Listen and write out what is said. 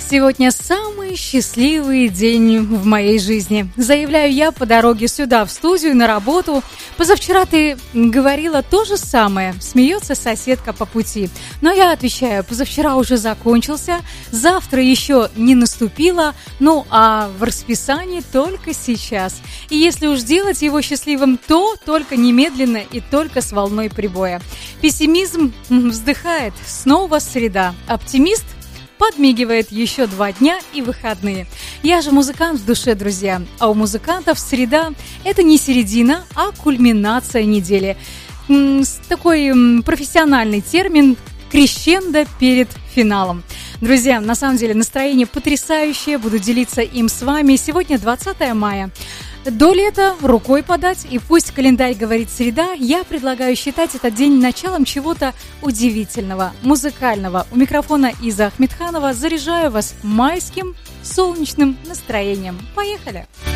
Сегодня самый счастливый день в моей жизни. Заявляю я по дороге сюда, в студию, на работу. Позавчера ты говорила то же самое. Смеется соседка по пути. Но я отвечаю, позавчера уже закончился, завтра еще не наступило, ну а в расписании только сейчас. И если уж делать его счастливым, то только немедленно и только с волной прибоя. Пессимизм вздыхает, снова среда. Оптимист подмигивает, еще 2 дня и выходные. Я же музыкант в душе, друзья. А у музыкантов среда – это не середина, а кульминация недели. Такой профессиональный термин – крещендо перед финалом. Друзья, на самом деле настроение потрясающее. Буду делиться им с вами. Сегодня 20 мая. До лета рукой подать, и пусть календарь говорит среда, я предлагаю считать этот день началом чего-то удивительного, музыкального. У микрофона Иза Ахмедханова заряжаю вас майским солнечным настроением. Поехали!